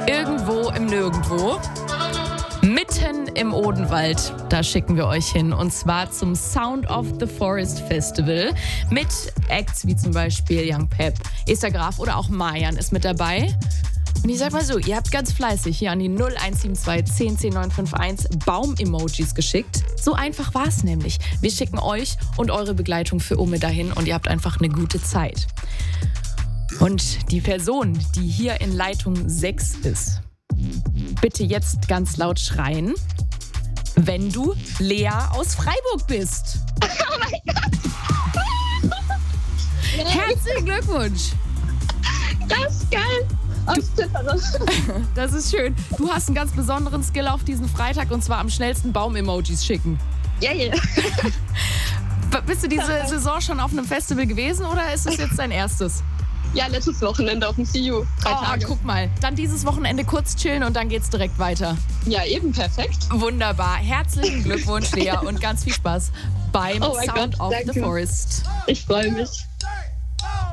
Irgendwo im Nirgendwo. Mitten im Odenwald, da schicken wir euch hin. Und zwar zum Sound of the Forest Festival. Mit Acts wie zum Beispiel Young Pep, Esther Graf oder auch Mayan ist mit dabei. Und ich sag mal so, ihr habt ganz fleißig hier an die 0172 10 10 951 Baum-Emojis geschickt. So einfach war es nämlich. Wir schicken euch und eure Begleitung für Umme dahin und ihr habt einfach eine gute Zeit. Und die Person, die hier in Leitung 6 ist, bitte jetzt ganz laut schreien, wenn du Lea aus Freiburg bist. Oh mein Gott! Herzlichen Glückwunsch! Das ist geil! Das ist schön. Du hast einen ganz besonderen Skill auf diesen Freitag und zwar am schnellsten Baum-Emojis schicken. Ja, ja. Bist du diese Saison schon auf einem Festival gewesen oder ist es jetzt dein erstes? Ja, letztes Wochenende auf dem CU. 3 Tage. Guck mal. Dann dieses Wochenende kurz chillen und dann geht's direkt weiter. Ja, eben perfekt. Wunderbar. Herzlichen Glückwunsch, Lea, und ganz viel Spaß beim Sound of the Forest. Ich freue mich.